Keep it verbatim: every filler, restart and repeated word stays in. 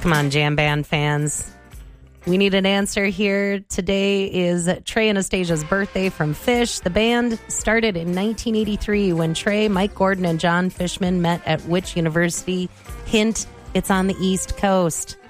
Come on, jam band fans. We need an answer here. Today is Trey Anastasia's birthday from Phish. The band started in nineteen eighty-three when Trey, Mike Gordon, and John Fishman met at which university? Hint, it's on the East Coast.